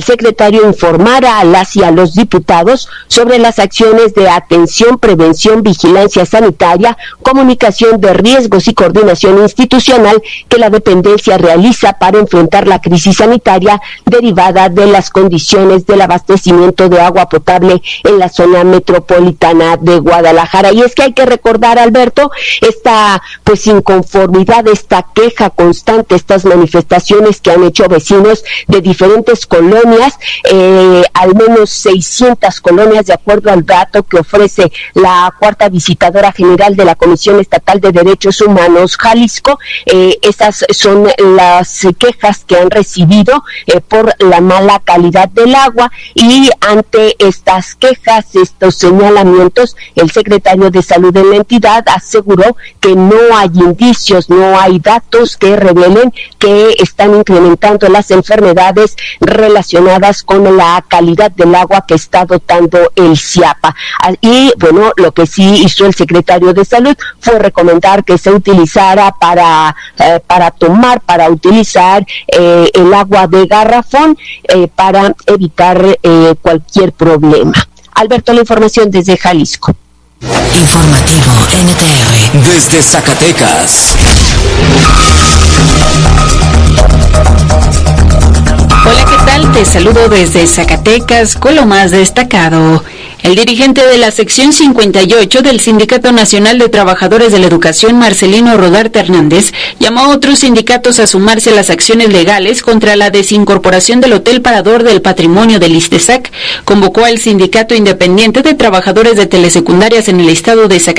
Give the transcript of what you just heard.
secretario informara a las y a los diputados sobre las acciones de atención, prevención, vigilancia sanitaria, comunicación de riesgos y coordinación institucional que la dependencia realiza para enfrentar la crisis sanitaria derivada de las condiciones del abastecimiento de agua potable en la zona metropolitana de Guadalajara. Y es que hay que recordar, Alberto, esta inconformidad, esta queja constante, estas manifestaciones que han hecho vecinos de diferentes colonias, al menos 600 colonias, de acuerdo al dato que ofrece la cuarta visitadora general de la Comisión Estatal de Derechos Humanos Jalisco. Esas son las quejas que han recibido por la mala calidad del agua, y ante estas quejas, estos señalamientos, el secretario de Salud de la entidad aseguró que no hay indicios, no hay datos que revelen que están incrementando las enfermedades relacionadas con la calidad del agua que está dotando el CIAPA. Y bueno, lo que sí hizo el secretario de Salud fue recomendar que se utilizara para utilizar el agua de garrafón para evitar cualquier problema. Alberto, la información desde Jalisco. Informativo NTR desde Zacatecas. Hola, ¿qué tal? Te saludo desde Zacatecas con lo más destacado. El dirigente de la sección 58 del Sindicato Nacional de Trabajadores de la Educación, Marcelino Rodarte Hernández, llamó a otros sindicatos a sumarse a las acciones legales contra la desincorporación del Hotel Parador del Patrimonio del ISTESAC. Convocó al Sindicato Independiente de Trabajadores de Telesecundarias en el estado de Zacatecas